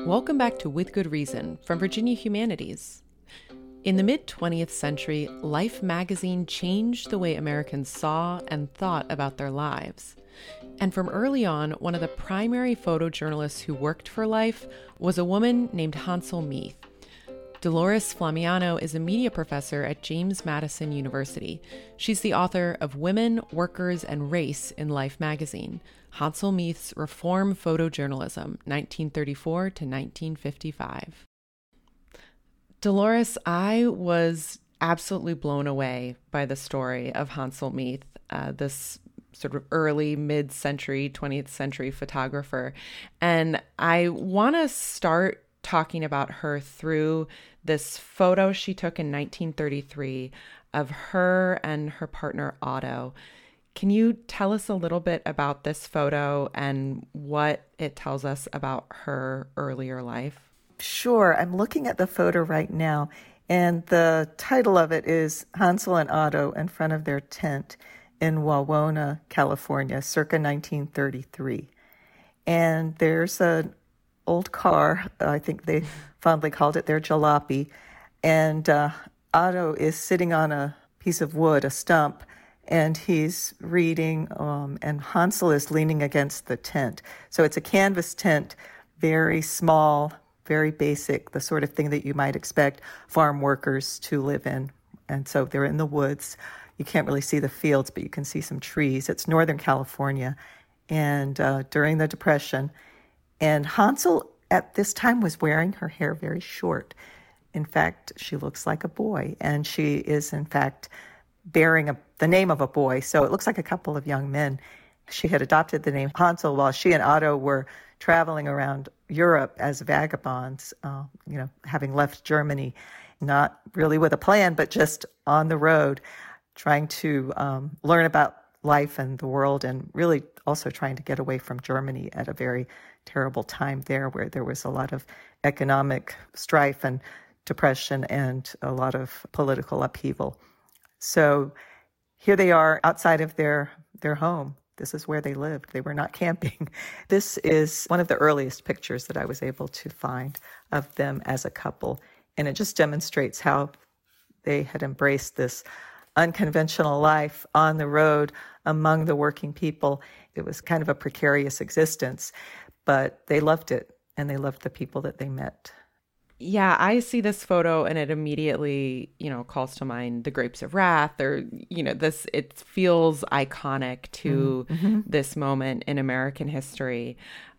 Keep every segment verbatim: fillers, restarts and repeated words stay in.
Welcome back to With Good Reason from Virginia Humanities. In the mid-twentieth century, Life magazine changed the way Americans saw and thought about their lives. And from early on, one of the primary photojournalists who worked for Life was a woman named Hansel Meath. Dolores Flamiano is a media professor at James Madison University. She's the author of Women, Workers, and Race in Life magazine, Hansel Meath's Reform Photojournalism, nineteen thirty-four to nineteen fifty-five. Dolores, I was absolutely blown away by the story of Hansel Meath, uh, this sort of early mid-century, twentieth century photographer. And I want to start talking about her through this photo she took in nineteen thirty-three of her and her partner Otto. Can you tell us a little bit about this photo and what it tells us about her earlier life? Sure. I'm looking at the photo right now, and the title of it is Hansel and Otto in front of their tent in Wawona, California, circa nineteen thirty-three. And there's an old car, I think they fondly called it their jalopy, and uh, Otto is sitting on a piece of wood, a stump, and he's reading, um, and Hansel is leaning against the tent. So it's a canvas tent, very small, very basic, the sort of thing that you might expect farm workers to live in. And so they're in the woods. You can't really see the fields, but you can see some trees. It's Northern California, and uh, during the Depression. And Hansel at this time was wearing her hair very short. In fact, she looks like a boy, and she is, in fact, bearing a, the name of a boy. So it looks like a couple of young men. She had adopted the name Hansel while she and Otto were traveling around Europe as vagabonds, uh, you know, having left Germany, not really with a plan, but just on the road, trying to um, learn about life and the world, and really also trying to get away from Germany at a very terrible time there, where there was a lot of economic strife and depression and a lot of political upheaval. So here they are outside of their, their home. This is where they lived. They were not camping. This is one of the earliest pictures that I was able to find of them as a couple. And it just demonstrates how they had embraced this unconventional life on the road among the working people. It was kind of a precarious existence, but they loved it, and they loved the people that they met. Yeah, I see this photo and it immediately, you know, calls to mind The Grapes of Wrath, or, you know, this, it feels iconic to mm-hmm. this moment in American history.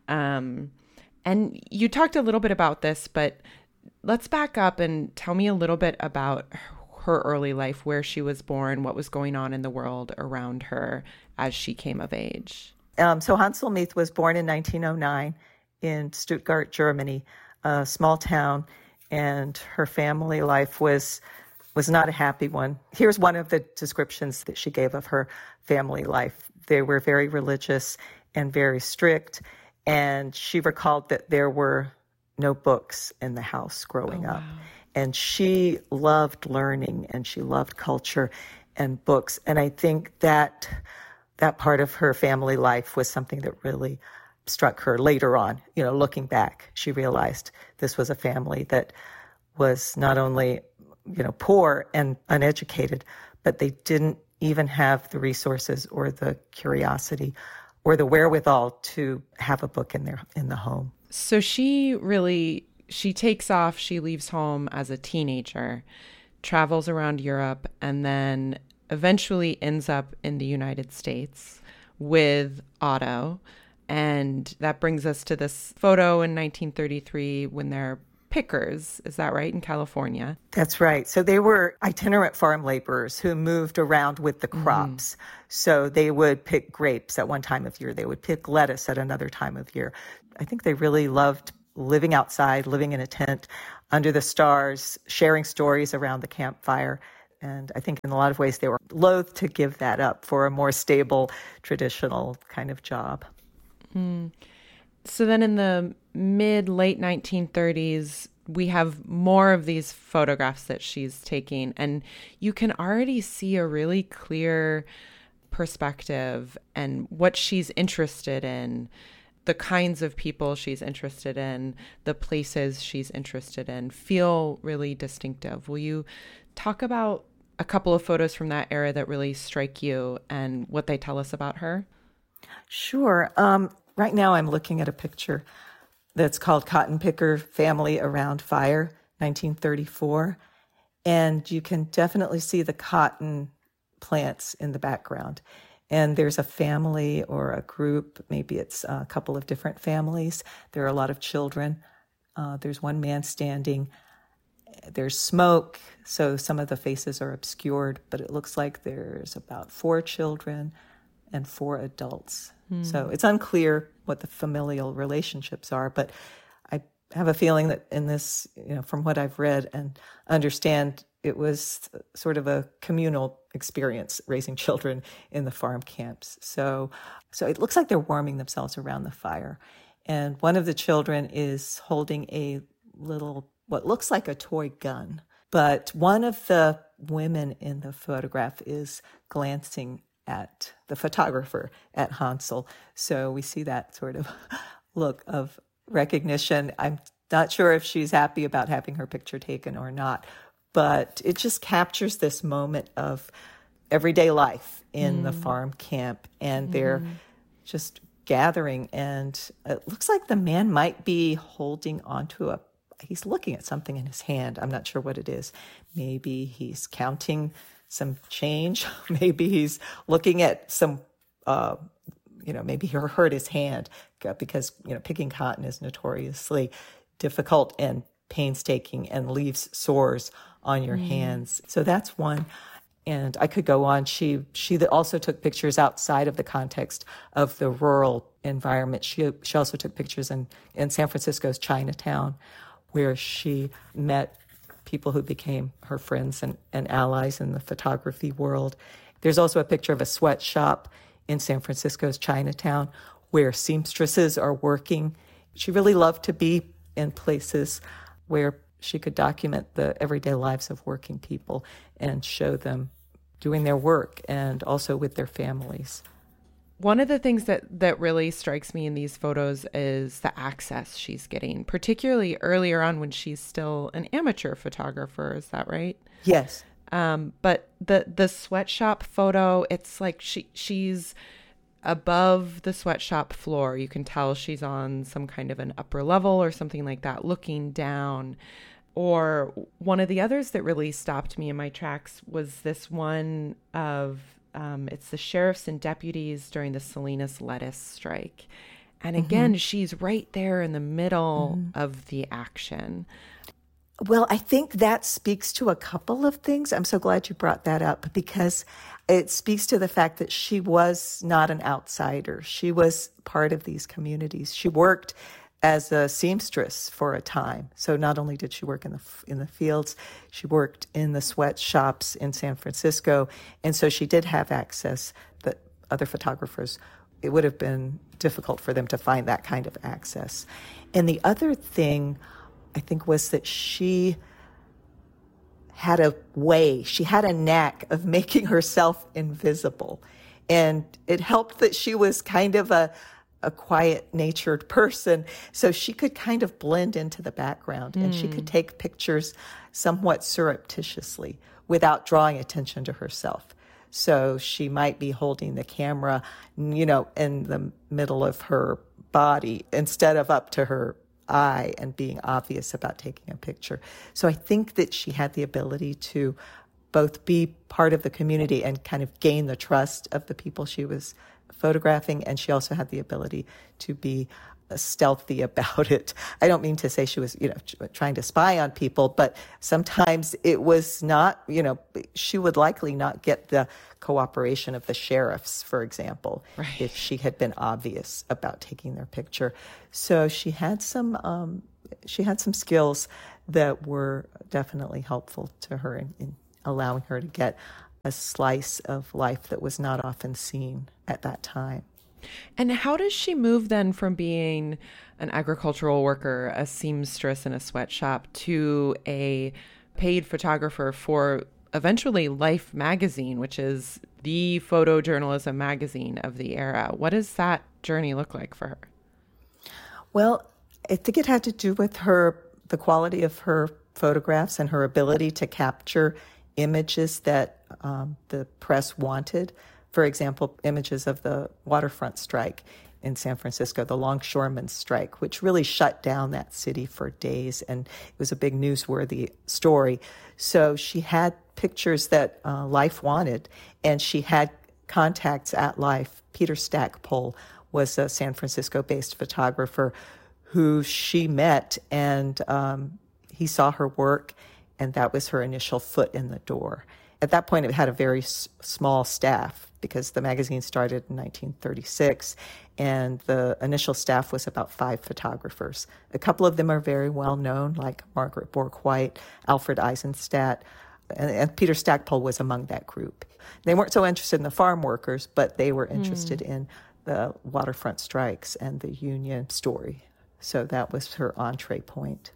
Um, and you talked a little bit about this, but let's back up and tell me a little bit about her early life, where she was born, what was going on in the world around her as she came of age. Um, so Hansel Meath was born in nineteen oh nine in Stuttgart, Germany, a small town, and her family life was was not a happy one. Here's one of the descriptions that she gave of her family life. They were very religious and very strict, and she recalled that there were no books in the house growing oh, up. Wow. And she loved learning, and she loved culture and books. And I think that that part of her family life was something that really struck her later on. You know, looking back, she realized this was a family that was not only, you know, poor and uneducated, but they didn't even have the resources or the curiosity or the wherewithal to have a book in their in the home. So she really, she takes off, she leaves home as a teenager, travels around Europe, and then eventually ends up in the United States with Otto. And that brings us to this photo in nineteen thirty-three when they're pickers. Is that right? In California? That's right. So they were itinerant farm laborers who moved around with the crops. Mm. So they would pick grapes at one time of year. They would pick lettuce at another time of year. I think they really loved living outside, living in a tent under the stars, sharing stories around the campfire. And I think in a lot of ways they were loath to give that up for a more stable, traditional kind of job. Mm. So then in the mid, late nineteen thirties, we have more of these photographs that she's taking, and you can already see a really clear perspective and what she's interested in. the kinds of people she's interested in, the places she's interested in feel really distinctive. Will you talk about a couple of photos from that era that really strike you and what they tell us about her? Sure. Um, right now I'm looking at a picture that's called Cotton Picker Family Around Fire, nineteen thirty-four. And you can definitely see the cotton plants in the background. And there's a family or a group, maybe it's a couple of different families. There are a lot of children. Uh, there's one man standing. There's smoke, so some of the faces are obscured, but it looks like there's about four children and four adults. Mm. So it's unclear what the familial relationships are, but I have a feeling that in this, you know, from what I've read and understand, it was sort of a communal experience raising children in the farm camps. So, so it looks like they're warming themselves around the fire. And one of the children is holding a little, what looks like a toy gun. But one of the women in the photograph is glancing at the photographer, at Hansel. So we see that sort of look of recognition. I'm not sure if she's happy about having her picture taken or not, but it just captures this moment of everyday life in mm. the farm camp, and they're mm. just gathering, and it looks like the man might be holding onto a, he's looking at something in his hand. I'm not sure what it is. Maybe he's counting some change. Maybe he's looking at some, uh, you know, maybe he hurt his hand because, you know, picking cotton is notoriously difficult and painstaking and leaves sores on your mm. hands. So that's one. And I could go on. She she also took pictures outside of the context of the rural environment. She she also took pictures in, in San Francisco's Chinatown, where she met people who became her friends and, and allies in the photography world. There's also a picture of a sweatshop in San Francisco's Chinatown where seamstresses are working. She really loved to be in places where she could document the everyday lives of working people and show them doing their work and also with their families. One of the things that, that really strikes me in these photos is the access she's getting, particularly earlier on when she's still an amateur photographer. Is that right? Yes. Um, but the, the sweatshop photo, it's like she she's above the sweatshop floor. You can tell she's on some kind of an upper level or something like that, looking down. Or one of the others that really stopped me in my tracks was this one of, um, it's the sheriffs and deputies during the Salinas lettuce strike. And again, mm-hmm. she's right there in the middle mm-hmm. of the action. Well, I think that speaks to a couple of things. I'm so glad you brought that up because it speaks to the fact that she was not an outsider. She was part of these communities. She worked as a seamstress for a time. So not only did she work in the in the fields, she worked in the sweatshops in San Francisco. And so she did have access that other photographers, it would have been difficult for them to find that kind of access. And the other thing, I think, was that she had a way, she had a knack of making herself invisible. And it helped that she was kind of a a quiet-natured person, so she could kind of blend into the background, mm. and she could take pictures somewhat surreptitiously without drawing attention to herself. So she might be holding the camera, you know, in the middle of her body instead of up to her eye and being obvious about taking a picture. So I think that she had the ability to both be part of the community and kind of gain the trust of the people she was photographing, and she also had the ability to be stealthy about it. I don't mean to say she was, you know, trying to spy on people, but sometimes it was not, you know, she would likely not get the cooperation of the sheriffs, for example, right. if she had been obvious about taking their picture. So she had some, um, she had some skills that were definitely helpful to her in, in allowing her to get a slice of life that was not often seen at that time. And how does she move then from being an agricultural worker, a seamstress in a sweatshop, to a paid photographer for eventually Life magazine, which is the photojournalism magazine of the era? What does that journey look like for her? Well, I think it had to do with her, the quality of her photographs and her ability to capture images that um, the press wanted. For example, images of the waterfront strike in San Francisco, the longshoremen's strike, which really shut down that city for days, and it was a big newsworthy story. So she had pictures that uh, Life wanted, and she had contacts at Life. Peter Stackpole was a San Francisco-based photographer who she met, and um, he saw her work, and that was her initial foot in the door. At that point, it had a very s- small staff because the magazine started in nineteen thirty-six, and the initial staff was about five photographers. A couple of them are very well known, like Margaret Bourke-White, Alfred Eisenstadt, and, and Peter Stackpole was among that group. They weren't so interested in the farm workers, but they were interested mm. in the waterfront strikes and the union story. So that was her entree point.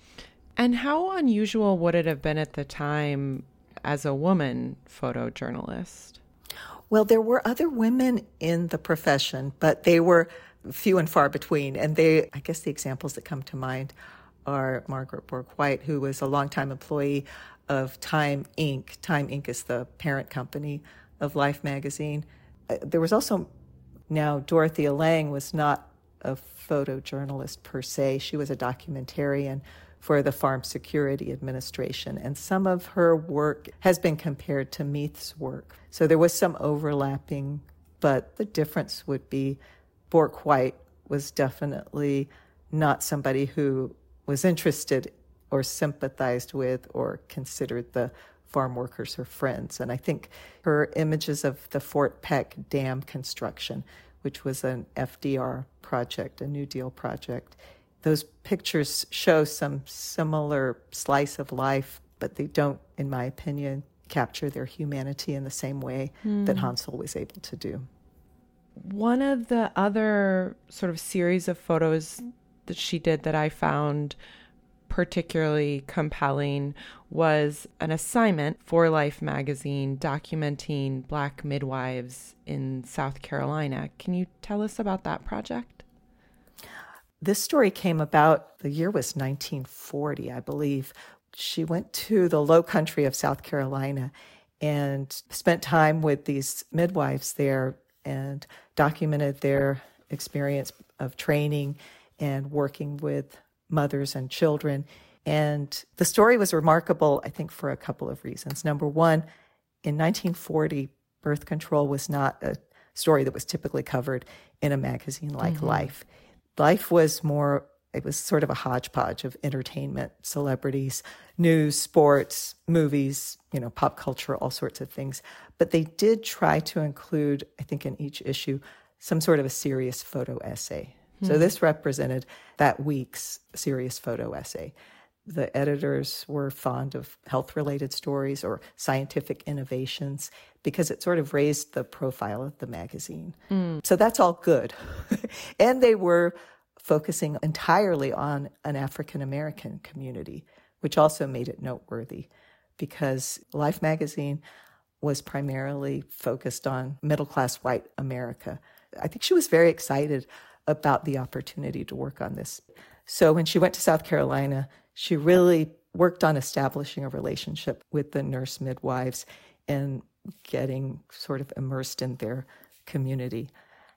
And how unusual would it have been at the time as a woman photojournalist? Well, there were other women in the profession, but they were few and far between. And they, I guess the examples that come to mind are Margaret Bourke-White, who was a longtime employee of Time Incorporated. Time Incorporated is the parent company of Life magazine. There was also, now Dorothea Lange was not a photojournalist per se. She was a documentarian for the Farm Security Administration, and some of her work has been compared to Meath's work. So there was some overlapping, but the difference would be Bourke-White was definitely not somebody who was interested or sympathized with or considered the farm workers her friends. And I think her images of the Fort Peck Dam construction, which was an F D R project, a New Deal project, those pictures show some similar slice of life, but they don't, in my opinion, capture their humanity in the same way mm. that Hansel was able to do. One of the other sort of series of photos that she did that I found particularly compelling was an assignment for Life magazine documenting Black midwives in South Carolina. Can you tell us about that project? This story came about, the year was nineteen forty, I believe. She went to the low country of South Carolina and spent time with these midwives there and documented their experience of training and working with mothers and children. And the story was remarkable, I think, for a couple of reasons. Number one, in nineteen forty, birth control was not a story that was typically covered in a magazine like mm-hmm. Life. Life was more, it was sort of a hodgepodge of entertainment, celebrities, news, sports, movies, you know, pop culture, all sorts of things. But they did try to include, I think in each issue, some sort of a serious photo essay. Hmm. So this represented that week's serious photo essay. The editors were fond of health-related stories or scientific innovations because it sort of raised the profile of the magazine. Mm. So that's all good. And they were focusing entirely on an African-American community, which also made it noteworthy because Life magazine was primarily focused on middle-class white America. I think she was very excited about the opportunity to work on this. So when she went to South Carolina, she really worked on establishing a relationship with the nurse midwives and getting sort of immersed in their community.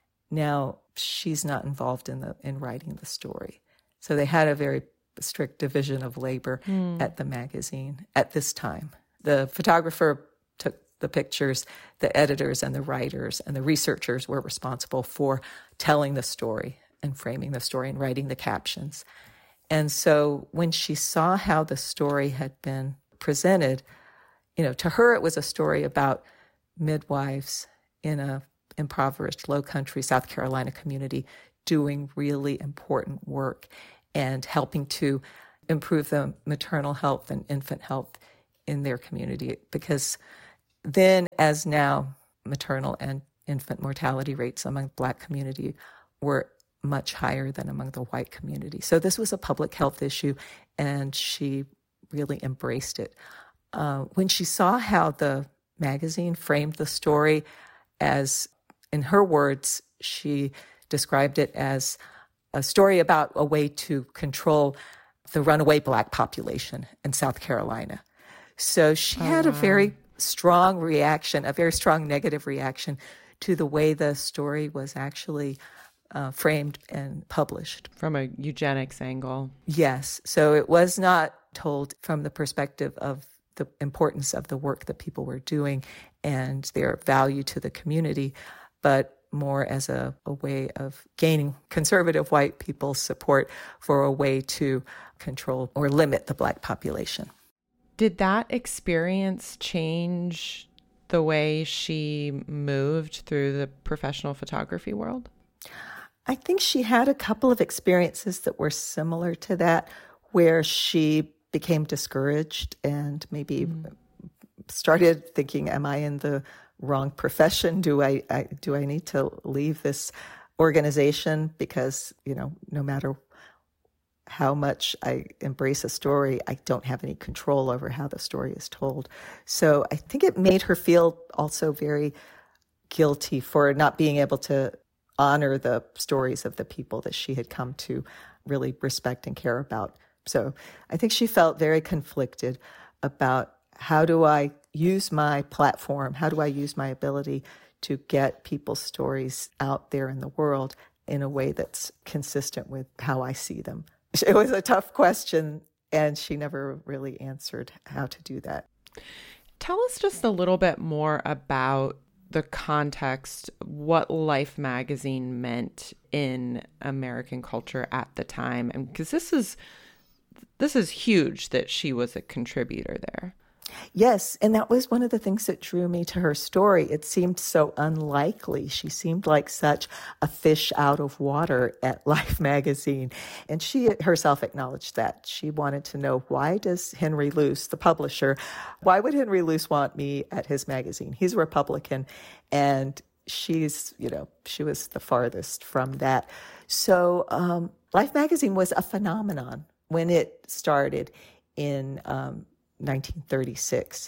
Now, she's not involved in the in writing the story. So they had a very strict division of labor mm. at the magazine at this time. The photographer took the pictures, the editors and the writers and the researchers were responsible for telling the story and framing the story and writing the captions. And so when she saw how the story had been presented, you know, to her it was a story about midwives in a impoverished low country South Carolina community doing really important work and helping to improve the maternal health and infant health in their community. Because then, as now, maternal and infant mortality rates among the Black community were much higher than among the white community. So this was a public health issue, and she really embraced it. Uh, when she saw how the magazine framed the story as, in her words, she described it as a story about a way to control the runaway Black population in South Carolina. So she oh, had wow. a very strong reaction, a very strong negative reaction to the way the story was actually uh, framed and published. From a eugenics angle. Yes. So it was not told from the perspective of the importance of the work that people were doing and their value to the community, but more as a, a way of gaining conservative white people's support for a way to control or limit the Black population. Did that experience change the way she moved through the professional photography world? I think she had a couple of experiences that were similar to that, where she became discouraged and maybe mm. started thinking, am I in the wrong profession? Do I, I do I need to leave this organization? Because, you know, no matter how much I embrace a story, I don't have any control over how the story is told. So I think it made her feel also very guilty for not being able to honor the stories of the people that she had come to really respect and care about. So I think she felt very conflicted about, how do I use my platform? How do I use my ability to get people's stories out there in the world in a way that's consistent with how I see them? It was a tough question, and she never really answered how to do that. Tell us just a little bit more about the context, what Life magazine meant in American culture at the time. And because this is this is huge that she was a contributor there. Yes, and that was one of the things that drew me to her story. It seemed so unlikely. She seemed like such a fish out of water at Life magazine. And she herself acknowledged that. She wanted to know, why does Henry Luce, the publisher, why would Henry Luce want me at his magazine? He's a Republican, and she's, you know, she was the farthest from that. So um, Life magazine was a phenomenon when it started in um, nineteen thirty-six.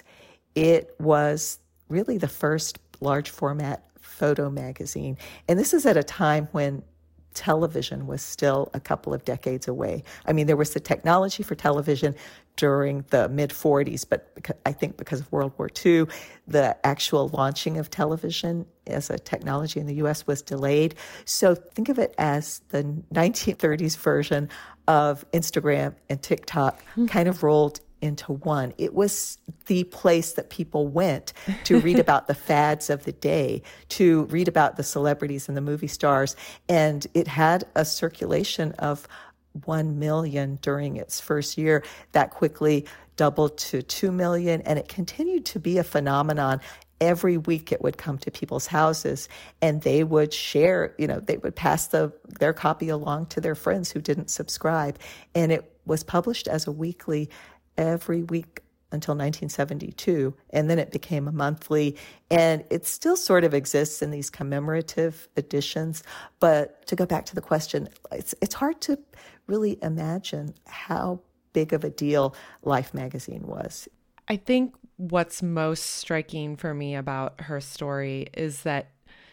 It was really the first large format photo magazine. And this is at a time when television was still a couple of decades away. I mean, there was the technology for television during the mid forties, but because, I think because of World War Two, the actual launching of television as a technology in the U S was delayed. So think of it as the nineteen thirties version of Instagram and TikTok mm-hmm. kind of rolled into one. It was the place that people went to read about the fads of the day, to read about the celebrities and the movie stars. And it had a circulation of one million during its first year. That quickly doubled to two million, and it continued to be a phenomenon. Every week it would come to people's houses, and they would share, you know, they would pass the their copy along to their friends who didn't subscribe. And it was published as a weekly every week until nineteen seventy-two, and then it became a monthly, and it still sort of exists in these commemorative editions. But to go back to the question, it's it's hard to really imagine how big of a deal Life magazine was. I think what's most striking for me about her story is that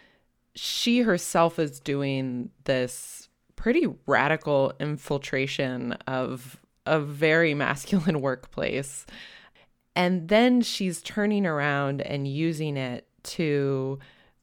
she herself is doing this pretty radical infiltration of a very masculine workplace. And then she's turning around and using it to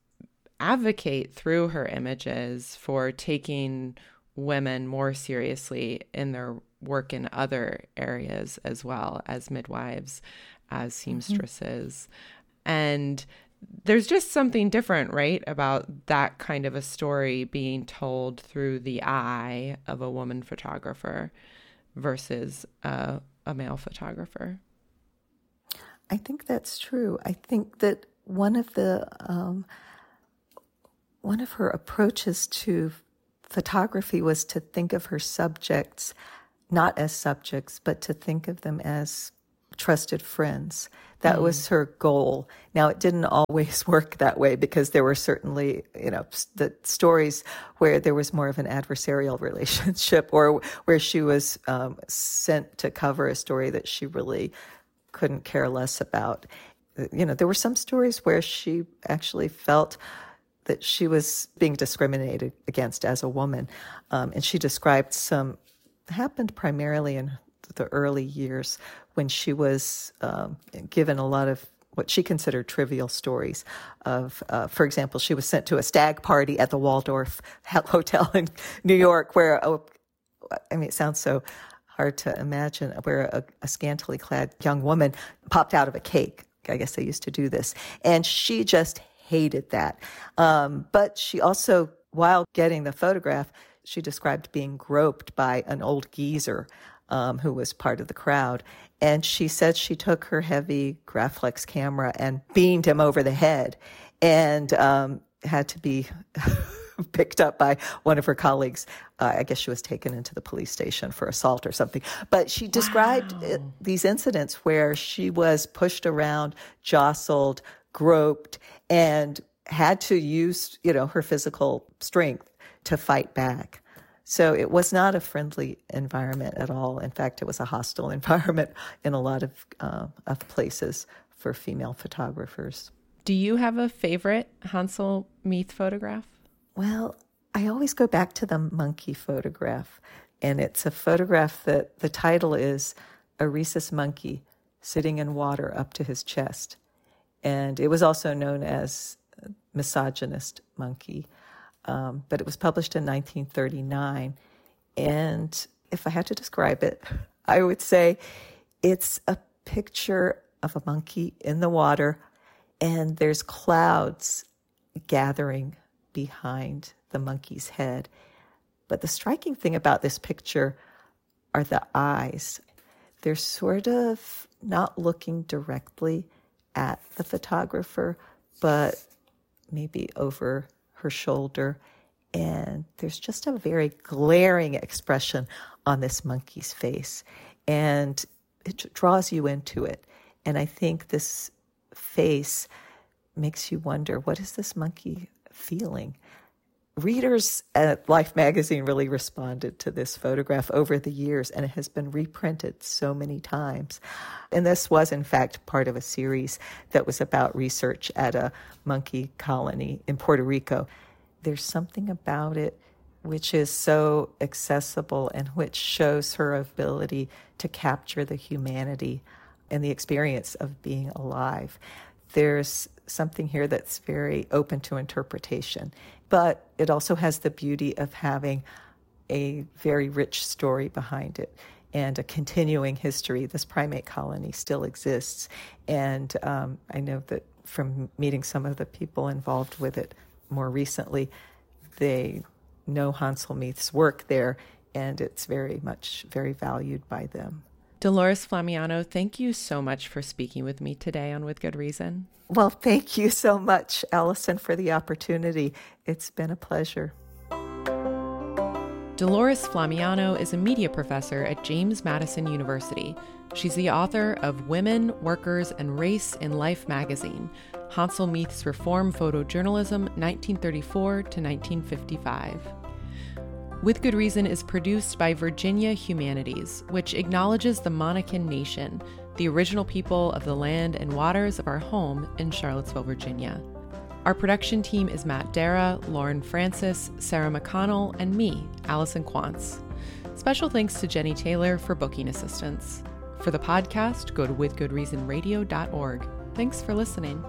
advocate through her images for taking women more seriously in their work in other areas as well, as midwives, as seamstresses. Mm-hmm. And there's just something different, right, about that kind of a story being told through the eye of a woman photographer versus uh, a male photographer. I think that's true. I think that one of the um, one of her approaches to photography was to think of her subjects not as subjects, but to think of them as trusted friends. That mm. was her goal. Now, it didn't always work that way, because there were certainly, you know, the stories where there was more of an adversarial relationship, or where she was um, sent to cover a story that she really couldn't care less about. You know, there were some stories where she actually felt that she was being discriminated against as a woman. Um, and she described some, happened primarily in the early years when she was um, given a lot of what she considered trivial stories of, uh, for example, she was sent to a stag party at the Waldorf Hotel in New York where, oh, I mean, it sounds so hard to imagine, where a, a scantily clad young woman popped out of a cake. I guess they used to do this. And she just hated that. Um, but she also, while getting the photograph, she described being groped by an old geezer um, who was part of the crowd. And she said she took her heavy Graflex camera and beamed him over the head and um, had to be picked up by one of her colleagues. Uh, I guess she was taken into the police station for assault or something. But she described wow. it, these incidents where she was pushed around, jostled, groped, and had to use, you know, her physical strength to fight back. So it was not a friendly environment at all. In fact, it was a hostile environment in a lot of, uh, of places for female photographers. Do you have a favorite Hansel Meath photograph? Well, I always go back to the monkey photograph. And it's a photograph that the title is A Rhesus Monkey Sitting in Water Up to His Chest. And it was also known as Misogynist Monkey. Um, but it was published in nineteen thirty-nine. And if I had to describe it, I would say it's a picture of a monkey in the water, and there's clouds gathering behind the monkey's head. But the striking thing about this picture are the eyes. They're sort of not looking directly at the photographer, but maybe over her shoulder. And there's just a very glaring expression on this monkey's face. And it draws you into it. And I think this face makes you wonder, what is this monkey feeling? Readers at Life magazine really responded to this photograph over the years, and it has been reprinted so many times. And this was, in fact, part of a series that was about research at a monkey colony in Puerto Rico. There's something about it which is so accessible and which shows her ability to capture the humanity and the experience of being alive. There's something here that's very open to interpretation, but it also has the beauty of having a very rich story behind it and a continuing history. This primate colony still exists, and um, I know that from meeting some of the people involved with it more recently, they know Hansel Meath's work there, and it's very much very valued by them. Dolores Flamiano, thank you so much for speaking with me today on With Good Reason. Well, thank you so much, Allison, for the opportunity. It's been a pleasure. Dolores Flamiano is a media professor at James Madison University. She's the author of Women, Workers, and Race in Life magazine, Hansel Meath's Reform Photojournalism, nineteen thirty-four to nineteen fifty-five. With Good Reason is produced by Virginia Humanities, which acknowledges the Monacan Nation, the original people of the land and waters of our home in Charlottesville, Virginia. Our production team is Matt Dara, Lauren Francis, Sarah McConnell, and me, Allison Quantz. Special thanks to Jenny Taylor for booking assistance. For the podcast, go to with good reason radio dot org. Thanks for listening.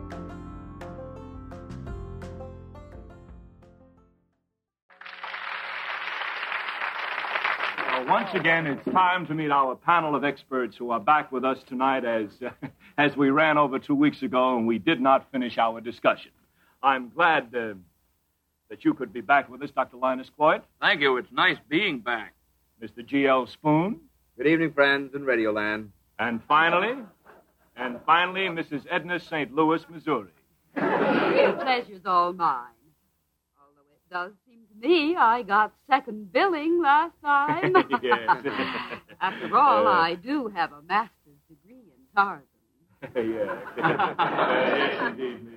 Once again, it's time to meet our panel of experts who are back with us tonight as uh, as we ran over two weeks ago and we did not finish our discussion. I'm glad uh, that you could be back with us, Doctor Linus Cloyd. Thank you. It's nice being back. Mister G L Spoon. Good evening, friends in Radioland. And finally, and finally, Missus Edna Saint Louis, Missouri. The pleasure's all mine. Although it does seem to me I got second billing last time. Yes. After all, Uh, I do have a master's degree in Tarzan. Yes. Uh, yes, indeed.